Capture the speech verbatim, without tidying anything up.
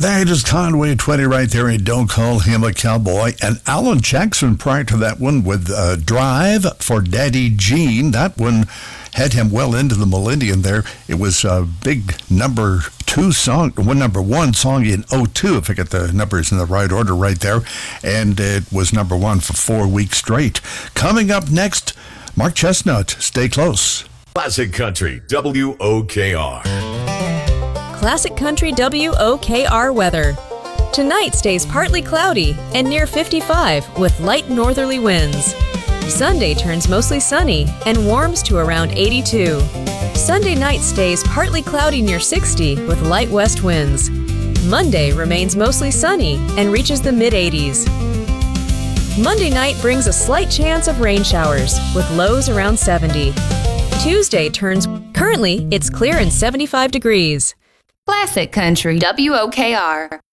That is Conway Twitty right there, and Don't Call Him a Cowboy. And Alan Jackson prior to that one with uh, Drive for Daddy Gene. That one had him well into the millennium there. It was a big number two song, one number one song in oh two, if I get the numbers in the right order right there. And it was number one for four weeks straight. Coming up next, Mark Chestnut. Stay close. Classic Country, W O K R. Classic Country W O K R weather. Tonight stays partly cloudy and near fifty-five with light northerly winds. Sunday turns mostly sunny and warms to around eighty-two. Sunday night stays partly cloudy near sixty with light west winds. Monday remains mostly sunny and reaches the mid-eighties. Monday night brings a slight chance of rain showers with lows around seventy. Tuesday turns currently it's clear and seventy-five degrees. Classic Country W O K R.